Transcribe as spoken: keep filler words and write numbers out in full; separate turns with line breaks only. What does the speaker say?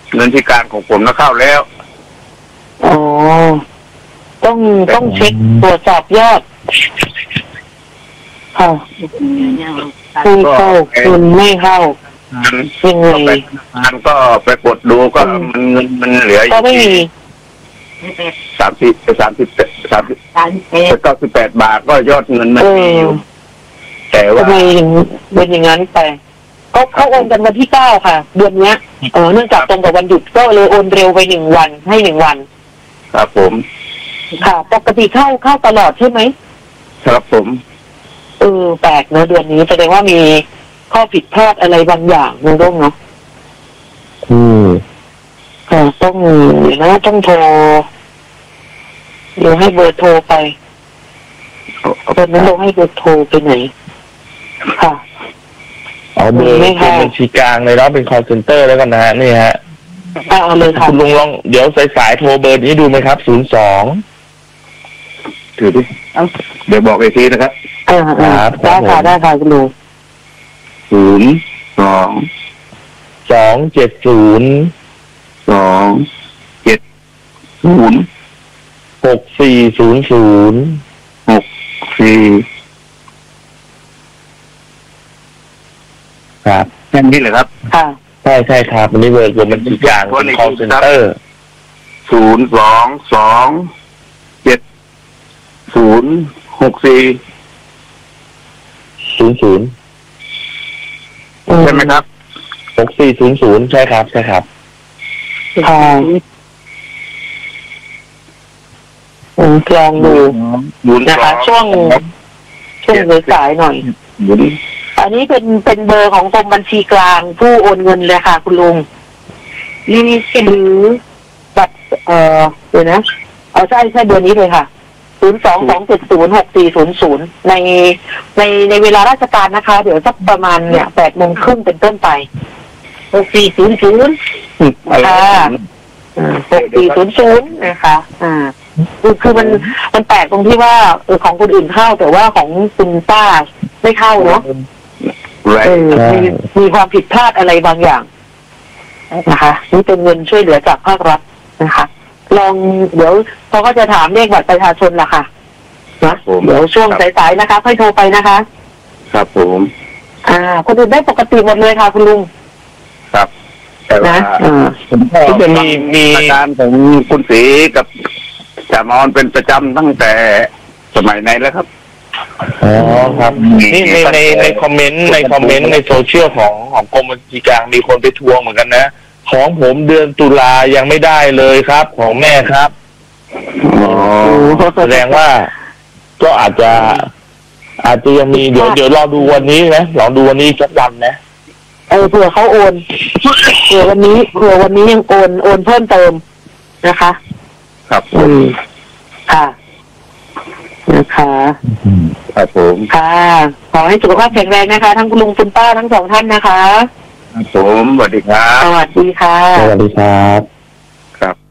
เงินที่การของผมนะเข้าแล้ว
อ๋อต้องต้องเช็คตรวจสอบยอดค่ะไม่เข้าคุณไม่เข้ายังไง
มันก็ไปกดดูก็มันเงินมันเหลือ
ก็ไม่มี
สามสิบสามสิบสามสิบเก้าสิบแปดบาทก็ยอดเงินมันมีอยู่แต่ว่า
ทำไมเป็นอย่างนั้นไปก็เขาโอนกันวันที่เก้าค่ะเดือนนี้เออเนื่องจากตรงกับวันหยุดก็เลยโอนเร็วไปหนึ่งวันให้หนึ่งวัน
ครับผม
ค่ะปกติเข้าเข้าตลอดใช่ไหม
ครับผม
เออแปลกเนอะเดือนนี้แสดงว่ามีข้อผิดพลาดอะไรบางอย่างมึงต้องเนาะ
อืม
ค่ะต้องเดี๋ยวนะต้องโทรเดี๋ยวให้เบอร์โทรไปตอนนั้นเราให้เบอร์โทรไปไหนค่ะ
เอาเบอร์เป็นบัญชีกลางเลยเนาะเป็น call center แล้วกันนะฮะนี่ฮะ
เอาเลยค่ะ
คุณลุงลองเดี๋ยวสายสายโทรเบอร์นี้ดูไหมครับศูนย์สอง
ถือดิเดี๋ยวบอกอีกทีนะครับ
อ่าได้ค่ะได้ค่ะคุณลุง
ศูนย์สอง
สองเจ็ดศูนย์
สองเจ็ดศูนย์
หกสี่ศูนย์ศูนย์
หกสี่
ครับ
แค่นี้เลยครับ
ค่ะ
ใช่ใช่ครับวันนี้เบอร์ผมมันจีกลางเป็น call center
ศูนย์สองสองเจ็ดศูนย์หกสี่
ศูนย์ศูนย์
ใช่ไหมครับ
หกสี่ศูนย์ศูนย์ใช่ครับใช่ครับ
ค่ะผมลองดูนะคะช่วงช่วงสายหน่อยอันนี้เป็นเป็นเบอร์ของกรมบัญชีกลางผู้โอนเงินเลยค่ะคุณลุงนี่หรือบัตรเอ่อเดี๋ยวนะเอาใช่ใช่เบอร์นี้เลยค่ะศูนย์สองสองเจ็ดศูนย์หกสี่ศูนย์ศูนย์ในในในเวลาราชการนะคะเดี๋ยวสักประมาณเนี่ยแปดโมงครึ่งเป็นต้นไปหกสี่ศูนย์ศูนย์ค่ะหกสี่ศูนย์ศูนย์นะคะอ่าคือคือมันมันแปลกตรงที่ว่าเออของคนอื่นเข้าแต่ว่าของคุณป้าไม่เข้าเนาะเออมีมีความผิดพลาดอะไรบางอย่างนะคะนี่เป็นเงินช่วยเหลือจากภาครัฐนะคะลองเดี๋ยวเขาก็จะถามเลขบัตรประชาชนล่ะค่ะนะเดี๋ยวช่วงสายๆนะคะค่อยโทรไปนะคะ
ครับผม
อ่าคนอื่นได้ปกติหมดเลยค่ะคุณลุง
ครับแต่ว่า
ผมก็จะมีมี
อาการของคุณศรีกับจามอนเป็นประจำตั้งแต่สมัยไหนแล้วครับ
อ๋อครับนี่ในในในคอมเมนต์ในคอมเมนต์ในโซเชียลของของกรมบัญชีกลางมีคนไปทวงเหมือนกันนะของผมเดือนตุลายังไม่ได้เลยครับของแม่ครับ
อ๋อ
แสดงว่าก็อาจจะอาจจะยังมีเดี๋ยวเดี๋ยวรอดูวันนี้นะลองดูวันนี้สักวันนะ
เออเผื่อเขาโอนเผื่อวันนี้เผื่อวันนี้ยังโอนโอนเพิ่มเติมนะคะ
ครับ
อืมค่ะนะคะ
ครับผม
ค่ะขอให้สุขภาพแข็งแรงนะคะทั้งคุณลุงคุณป้าทั้งสองท่านนะคะ
ผมสวัสดีครับ
สวัสดีค่ะ
สวัสดีครับ